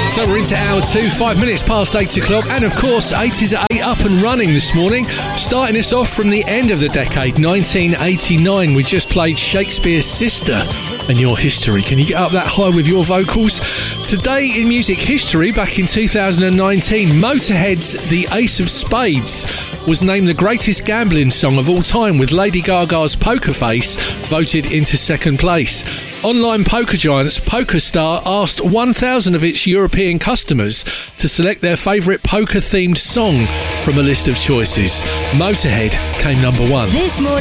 So we're into hour 2, 5 minutes past 8 o'clock, and of course 80s at 8 up and running this morning. Starting us off from the end of the decade, 1989, we just played Shakespeare's Sister and Your History. Can you get up that high with your vocals? Today in music history, back in 2019, Motorhead's The Ace of Spades was named the greatest gambling song of all time, with Lady Gaga's Poker Face voted into second place. Online poker giants PokerStar asked 1,000 of its European customers to select their favourite poker-themed song from a list of choices. Motorhead came number one. This morning.